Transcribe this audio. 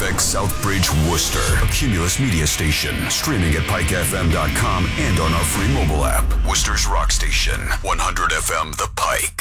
FM Southbridge, Worcester. A Cumulus Media station. Streaming at pikefm.com and on our free mobile app. Worcester's rock station. 100 FM The Pike.